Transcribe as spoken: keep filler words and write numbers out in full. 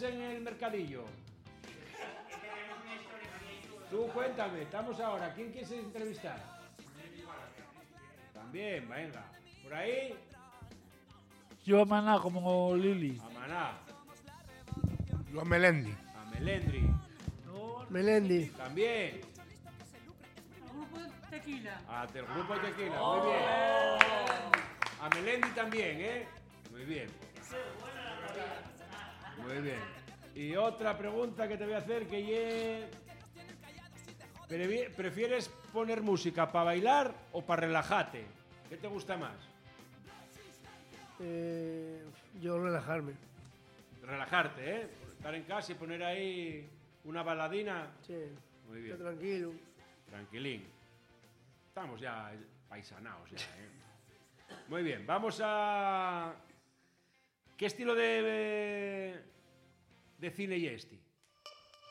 haces en el mercadillo? Tú cuéntame, estamos ahora. ¿Quién quieres entrevistar? También, venga. ¿Por ahí? Yo a Maná como Lili. A Maná. Yo a Melendi. A Melendri. Melendi. También. El grupo Tequila. Ah, del grupo Tequila, muy bien. A Melendi también, ¿eh? Muy bien. Muy bien. Y otra pregunta que te voy a hacer que ye... ¿Prefieres poner música para bailar o para relajarte? ¿Qué te gusta más? Eh, yo relajarme. Relajarte, ¿eh? Estar en casa y poner ahí una baladina. Sí. Muy bien. Estar tranquilo. Tranquilín. Estamos ya paisanaos ya, ¿eh? Muy bien, vamos a... ¿Qué estilo de, de cine y este?